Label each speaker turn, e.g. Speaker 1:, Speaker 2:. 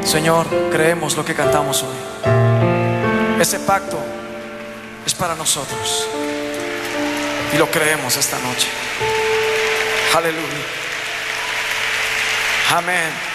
Speaker 1: Señor, creemos lo que cantamos hoy. Ese pacto es para nosotros y lo creemos esta noche. Aleluya. Amén.